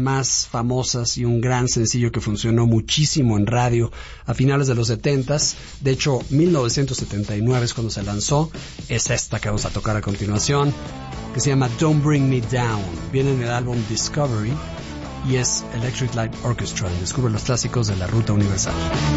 más famosas y un gran sencillo que funcionó muchísimo en radio a finales de los 70s. De hecho, 1979 es cuando se lanzó. Es esta que vamos a tocar a continuación, que se llama Don't Bring Me Down. Viene en el álbum Discovery y es Electric Light Orchestra. Descubre los clásicos de la Ruta Universal.